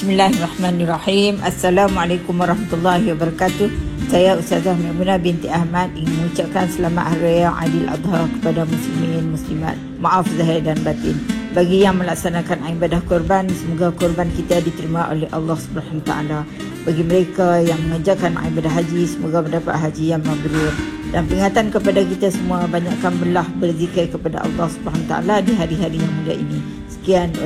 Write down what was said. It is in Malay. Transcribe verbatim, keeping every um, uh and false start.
Bismillahirrahmanirrahim. Assalamualaikum warahmatullahi wabarakatuh. Saya Ustazah Maimunah binti Ahmad ingin mengucapkan selamat Hari Raya Aidil Adha kepada muslimin muslimat. Maaf zahir dan batin. Bagi yang melaksanakan ibadah korban, semoga korban kita diterima oleh Allah Subhanahu Wa Taala. Bagi mereka yang mengerjakan ibadah haji, semoga mendapat haji yang mabrur. Dan peringatan kepada kita semua, banyakkan belah berzikir kepada Allah Subhanahu Wa Taala di hari-hari yang mulia ini. Sekian.